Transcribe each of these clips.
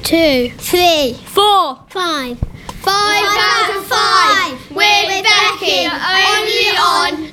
2, 3, 4, 5. 5 out of 5 with Becky, only on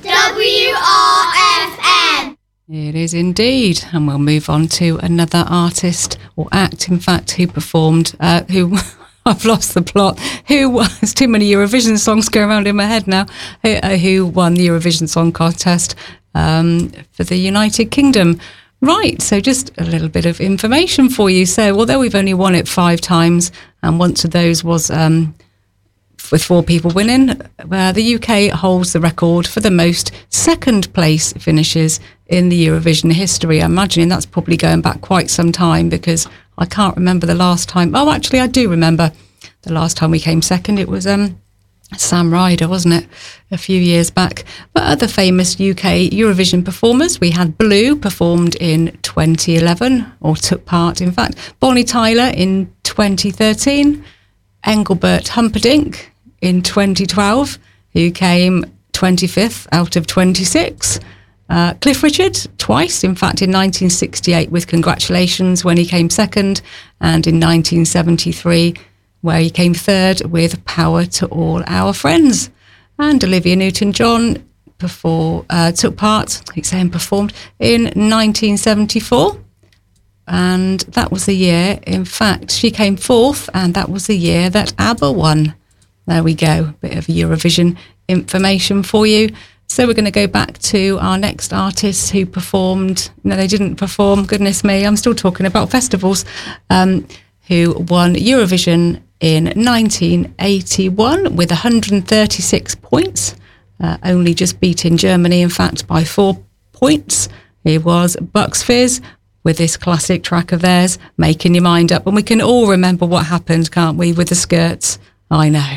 WRFM. It is indeed, and we'll move on to another artist or act, in fact, who performed, who I've lost the plot, there's too many Eurovision songs going around in my head now, who won the Eurovision Song Contest for the United Kingdom. Right, so just a little bit of information for you. So although we've only won it 5 times, and once of those was with 4 people winning, the UK holds the record for the most second place finishes in the Eurovision history. I'm imagining that's probably going back quite some time, because I can't remember the last time. Oh, actually, I do remember the last time we came second. It was Sam Ryder, wasn't it, a few years back. But other famous UK Eurovision performers, we had Blue performed in 2011, or took part, in fact. Bonnie Tyler in 2013. Engelbert Humperdinck in 2012, who came 25th out of 26. Cliff Richard twice, in fact in 1968 with Congratulations when he came second, and in 1973 where he came third with Power to All Our Friends. And Olivia Newton-John took part, I keep saying performed, in 1974. And that was the year, in fact, she came 4th, and that was the year that ABBA won. There we go, bit of Eurovision information for you. So we're going to go back to our next artist who performed. No, they didn't perform, goodness me, I'm still talking about festivals, who won Eurovision in 1981 with 136 points, only just beating Germany, in fact, by 4 points. It was Bucks Fizz with this classic track of theirs, Making Your Mind Up. And we can all remember what happened, can't we, with the skirts? I know.